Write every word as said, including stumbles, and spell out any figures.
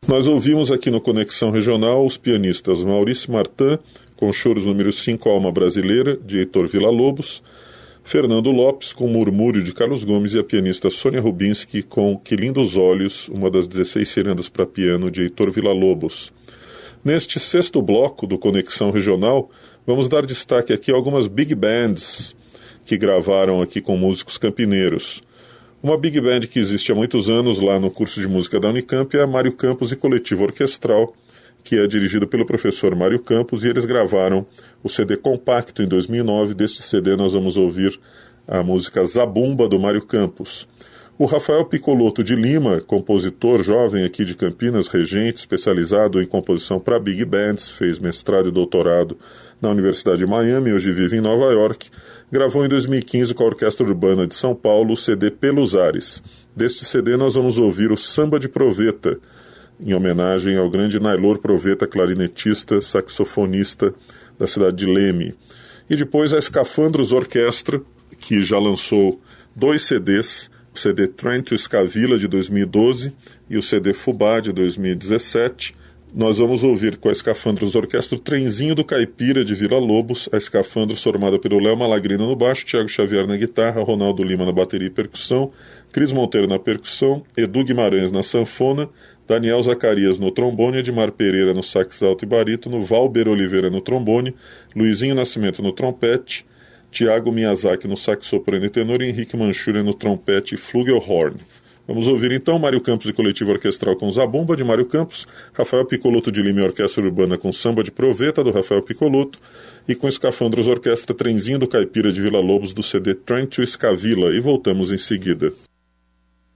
Nós ouvimos aqui no Conexão Regional os pianistas Maurício Martin, com choros número cinco, Alma Brasileira, de Heitor Villa-Lobos, Fernando Lopes, com Murmúrio, de Carlos Gomes, e a pianista Sônia Rubinski, com Que Lindos Olhos, uma das dezesseis cirandas para piano, de Heitor Villa-Lobos. Neste sexto bloco do Conexão Regional, vamos dar destaque aqui a algumas big bands que gravaram aqui com músicos campineiros. Uma big band que existe há muitos anos lá no curso de música da Unicamp é a Mário Campos e Coletivo Orquestral, que é dirigido pelo professor Mário Campos, e eles gravaram o C D compacto em dois mil e nove. Deste C D nós vamos ouvir a música Zabumba, do Mário Campos. O Rafael Piccolotto de Lima, compositor jovem aqui de Campinas, regente, especializado em composição para big bands, fez mestrado e doutorado na Universidade de Miami, hoje vive em Nova York, gravou em dois mil e quinze com a Orquestra Urbana de São Paulo o C D Pelos Ares. Deste C D nós vamos ouvir o Samba de Proveta, em homenagem ao grande Nailor Proveta, clarinetista, saxofonista da cidade de Leme. E depois a Escafandros Orquestra, que já lançou dois C Ds, o C D Trento Escavila, de dois mil e doze, e o C D Fubá, de dois mil e dezessete. Nós vamos ouvir com a Escafandros Orquestra o Trenzinho do Caipira, de Villa-Lobos, a Escafandros formada pelo Léo Malagrina no baixo, Thiago Xavier na guitarra, Ronaldo Lima na bateria e percussão, Cris Monteiro na percussão, Edu Guimarães na sanfona, Daniel Zacarias no trombone, Edmar Pereira no sax alto e barítono, Valber Oliveira no trombone, Luizinho Nascimento no trompete, Tiago Miyazaki no sax soprano e tenor, e Henrique Manchúria no trompete e flugelhorn. Vamos ouvir então Mário Campos e Coletivo Orquestral com Zabumba, de Mário Campos, Rafael Piccolotto de Lima e Orquestra Urbana com Samba de Proveta, do Rafael Piccolotto, e com Escafandros Orquestra Trenzinho do Caipira, de Villa-Lobos, do C D Trento Escavila, e voltamos em seguida.